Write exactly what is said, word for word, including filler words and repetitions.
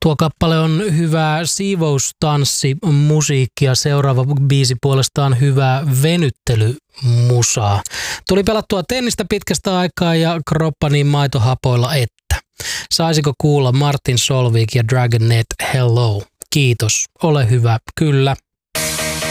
Tuo kappale on hyvää siivoustanssi-musiikkia. Seuraava biisi puolestaan hyvää venyttelymusaa. Tuli pelattua tennistä pitkästä aikaa ja kroppa niin maitohapoilla että. Saisiko kuulla Martin Solveig ja Dragonette Hello? Kiitos. Ole hyvä. Kyllä.